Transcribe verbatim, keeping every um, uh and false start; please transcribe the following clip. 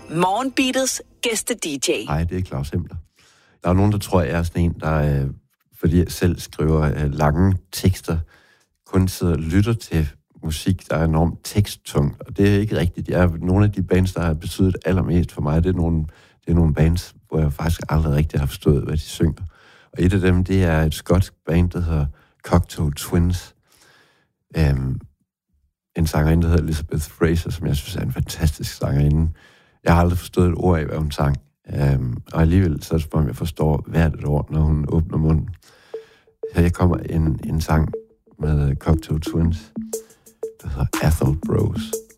Morgenbeatets gæste-D J. Nej, det er Claus Hempler. Der er nogen, der tror, jeg er sådan en, der, øh, fordi jeg selv skriver øh, lange tekster, kun sidder og lytter til musik, der er enormt teksttung. Og det er ikke rigtigt. Jeg er, nogle af de bands, der har betydet allermest for mig, det er nogle, det er nogle bands, hvor jeg faktisk aldrig rigtig har forstået, hvad de synger. Og et af dem, det er et skotsk band, der hedder Cocteau Twins. Um, en sangerinde, der hedder Elizabeth Fraser, som jeg synes er en fantastisk sangerinde. Jeg har aldrig forstået et ord af, hvad hun sang. Um, og alligevel så er det som om, jeg forstår hvert et ord, når hun åbner munden. Her kommer en, en sang med Cocteau Twins, der hedder Athol Bros.